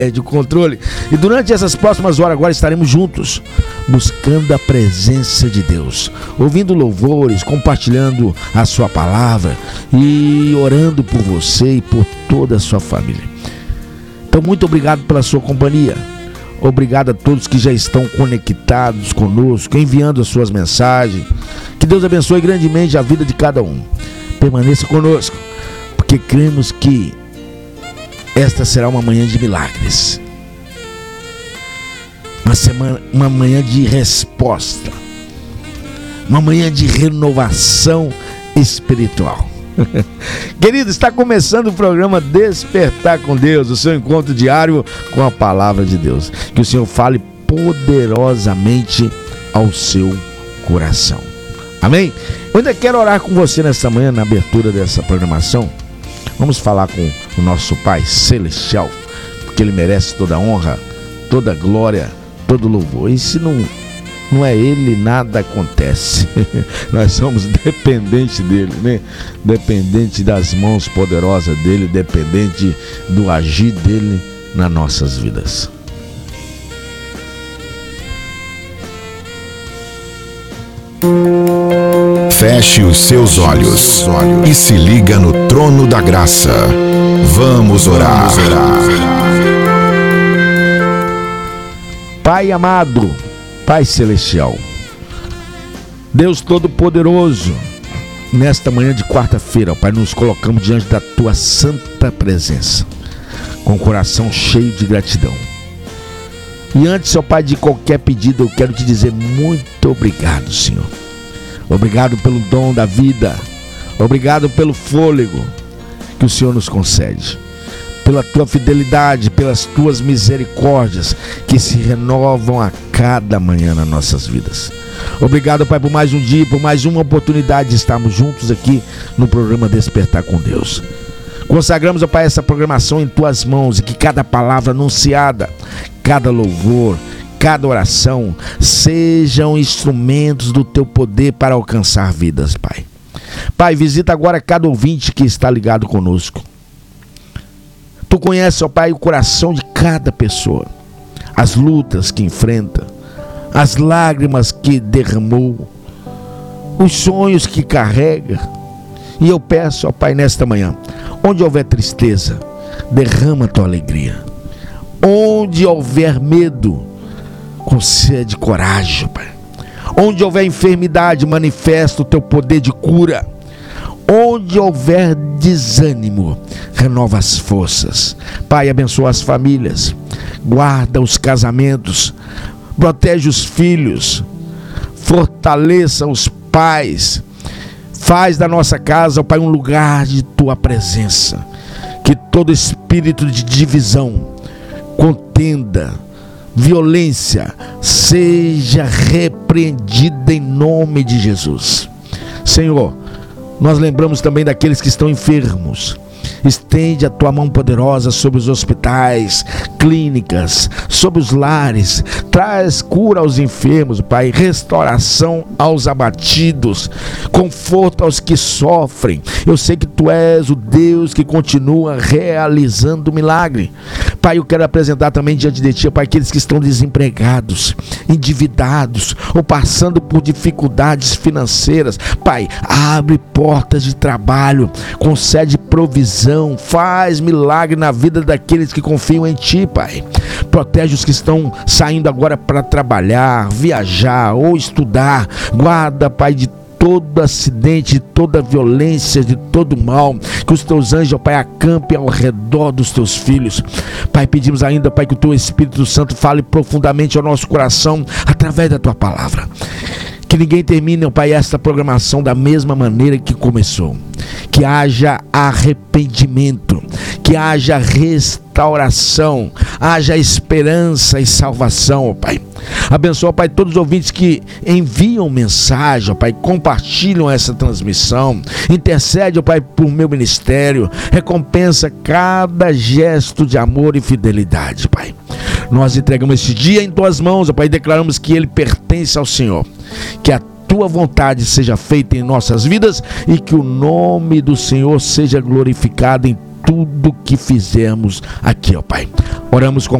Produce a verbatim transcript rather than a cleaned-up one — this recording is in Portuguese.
de controle. E durante essas próximas horas agora estaremos juntos, buscando a presença de Deus, ouvindo louvores, compartilhando a sua palavra e orando por você e por toda a sua família. Então, muito obrigado pela sua companhia. Obrigado a todos que já estão conectados conosco, enviando as suas mensagens. Que Deus abençoe grandemente a vida de cada um. Permaneça conosco, porque cremos que esta será uma manhã de milagres, uma, semana, uma manhã de resposta, uma manhã de renovação espiritual. Querido, está começando o programa Despertar com Deus, o seu encontro diário com a palavra de Deus. Que o Senhor fale poderosamente ao seu coração. Amém? Eu ainda quero orar com você nesta manhã, na abertura dessa programação. Vamos falar com o nosso Pai Celestial, porque Ele merece toda a honra, toda a glória, todo o louvor. E se não, não é Ele, nada acontece. Nós somos dependentes dEle, né? Dependente das mãos poderosas dEle, dependente do agir dEle nas nossas vidas. Feche os seus olhos e se liga no trono da graça. Vamos orar. Pai amado, Pai Celestial, Deus Todo-Poderoso, nesta manhã de quarta-feira, Pai, nos colocamos diante da Tua santa presença, com o coração cheio de gratidão. E antes, ó Pai, de qualquer pedido, eu quero te dizer muito obrigado, Senhor. Obrigado pelo dom da vida. Obrigado pelo fôlego que o Senhor nos concede. Pela tua fidelidade, pelas tuas misericórdias que se renovam a cada manhã nas nossas vidas. Obrigado, Pai, por mais um dia, por mais uma oportunidade de estarmos juntos aqui no programa Despertar com Deus. Consagramos, ó Pai, essa programação em tuas mãos e que cada palavra anunciada, cada louvor, cada oração sejam instrumentos do teu poder para alcançar vidas, Pai. Pai, visita agora cada ouvinte que está ligado conosco. Tu conheces, ó Pai, o coração de cada pessoa, as lutas que enfrenta, as lágrimas que derramou, os sonhos que carrega. E eu peço, ó Pai, nesta manhã, onde houver tristeza, derrama a tua alegria. Onde houver medo, concede coragem, Pai. Onde houver enfermidade, manifesta o teu poder de cura. Onde houver desânimo, renova as forças. Pai, abençoa as famílias, guarda os casamentos, protege os filhos, fortaleça os pais. Faz da nossa casa, Pai, um lugar de tua presença. Que todo espírito de divisão, contenda, violência seja repreendida em nome de Jesus. Senhor, nós lembramos também daqueles que estão enfermos. Estende a tua mão poderosa sobre os hospitais, clínicas, sobre os lares. Traz cura aos enfermos, Pai, restauração aos abatidos, conforto aos que sofrem. Eu sei que tu és o Deus que continua realizando milagre. Pai, eu quero apresentar também diante de ti, Pai, aqueles que estão desempregados, endividados ou passando por dificuldades financeiras. Pai, abre portas de trabalho, concede provisão, faz milagre na vida daqueles que confiam em ti, Pai. Protege os que estão saindo agora para trabalhar, viajar ou estudar. Guarda, Pai, de todo acidente, de toda violência, de todo mal. Que os teus anjos, ó Pai, acampem ao redor dos teus filhos. Pai, pedimos ainda, Pai, que o teu Espírito Santo fale profundamente ao nosso coração através da tua palavra. Que ninguém termine, ó Pai, esta programação da mesma maneira que começou. Que haja arrependimento, que haja restauração, haja esperança e salvação, ó Pai. Abençoa, ó Pai, todos os ouvintes que enviam mensagem, ó Pai, compartilham essa transmissão. Intercede, ó Pai, por meu ministério. Recompensa cada gesto de amor e fidelidade, Pai. Nós entregamos este dia em tuas mãos, ó Pai, e declaramos que ele pertence ao Senhor. Que a tua vontade seja feita em nossas vidas e que o nome do Senhor seja glorificado em tudo que fizemos aqui, ó Pai. Oramos com